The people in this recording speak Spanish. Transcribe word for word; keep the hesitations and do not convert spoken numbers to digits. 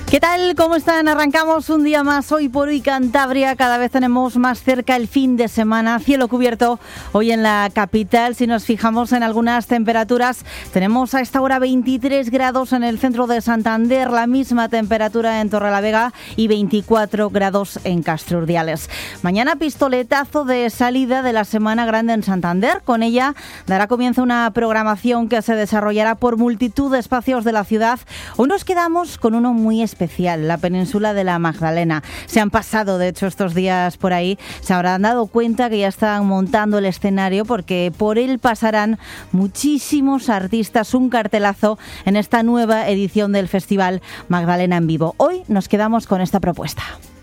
¿Qué tal? ¿Cómo están? Arrancamos un día más hoy por hoy Cantabria. Cada vez tenemos más cerca el fin de semana. Cielo cubierto hoy en la capital. Si nos fijamos en algunas temperaturas, tenemos a esta hora veintitrés grados en el centro de Santander, la misma temperatura en Torrelavega y veinticuatro grados en Castro Urdiales. Mañana pistoletazo de salida de la Semana Grande en Santander. Con ella dará comienzo una programación que se desarrollará por multitud de espacios de la ciudad. Hoy nos quedamos con uno muy especial. especial, la península de la Magdalena. Se han pasado, de hecho, estos días por ahí. Se habrán dado cuenta que ya están montando el escenario porque por él pasarán muchísimos artistas, un cartelazo en esta nueva edición del Festival Magdalena en Vivo. Hoy nos quedamos con esta propuesta.